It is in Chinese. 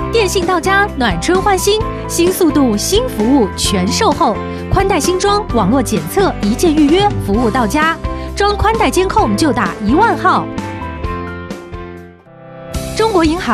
电信到家，暖春换新，新速度、新服务全售后，宽带新装，网络检测，一键预约，服务到家。装宽带监控就打10000号。中国银行。